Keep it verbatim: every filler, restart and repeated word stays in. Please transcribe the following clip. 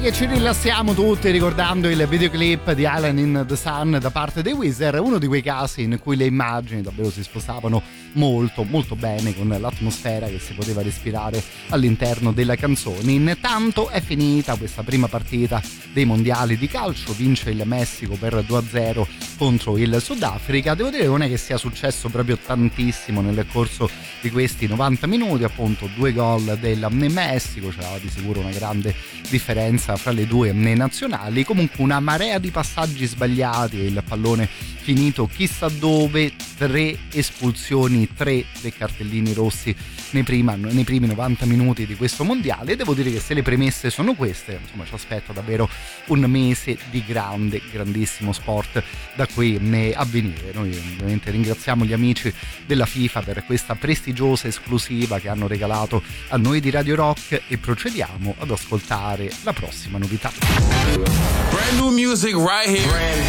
che ci rilassiamo tutti ricordando il videoclip di Island in the Sun da parte dei Weezer, uno di quei casi in cui le immagini davvero si sposavano molto molto bene con l'atmosfera che si poteva respirare all'interno della canzone. Intanto è finita questa prima partita dei mondiali di calcio, vince il Messico per due a zero contro il Sudafrica. Devo dire che non è che sia successo proprio tantissimo nel corso di questi novanta minuti, appunto due gol del Messico, c'era di sicuro una grande differenza fra le due nazionali, comunque una marea di passaggi sbagliati e il pallone finito chissà dove, tre espulsioni, tre dei cartellini rossi nei, prima, nei primi novanta minuti di questo mondiale. Devo dire che se le premesse sono queste, insomma ci aspetta davvero un mese di grande, grandissimo sport da qui a venire. Noi ovviamente ringraziamo gli amici della FIFA per questa prestigiosa esclusiva che hanno regalato a noi di Radio Rock e procediamo ad ascoltare la prossima novità. Brand new music right here. Brand